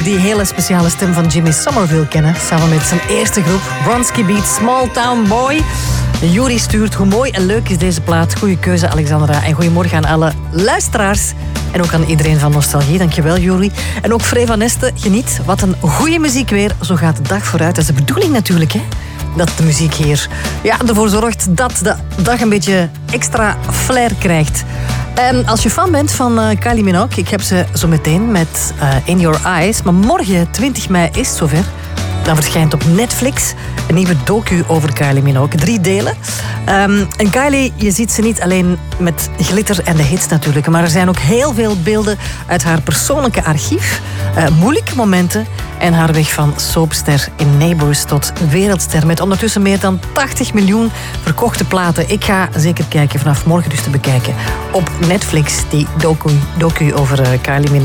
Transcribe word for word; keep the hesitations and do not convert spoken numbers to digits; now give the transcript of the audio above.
die hele speciale stem van Jimmy Somerville kennen. Samen met zijn eerste groep, Bronski Beat, Small Town Boy. Yuri stuurt, hoe mooi en leuk is deze plaat. Goeie keuze, Alexandra. En goedemorgen aan alle luisteraars. En ook aan iedereen van Nostalgie. Dankjewel, Yuri. En ook Free van Este, geniet. Wat een goede muziek weer. Zo gaat de dag vooruit. Dat is de bedoeling natuurlijk, hè. Dat de muziek hier ja, ervoor zorgt dat de dag een beetje extra flair krijgt. En als je fan bent van uh, Kylie Minogue, ik heb ze zo meteen met uh, In Your Eyes. Maar morgen, twintig mei, is het zover. Dan verschijnt op Netflix een nieuwe docu over Kylie Minogue. Drie delen. Um, en Kylie, je ziet ze niet alleen met glitter en de hits natuurlijk. Maar er zijn ook heel veel beelden uit haar persoonlijke archief. Uh, moeilijke momenten. En haar weg van soapster in Neighbours tot wereldster. Met ondertussen meer dan tachtig miljoen verkochte platen. Ik ga zeker kijken vanaf morgen dus te bekijken op Netflix. Die docu, docu over uh, Kylie Minogue.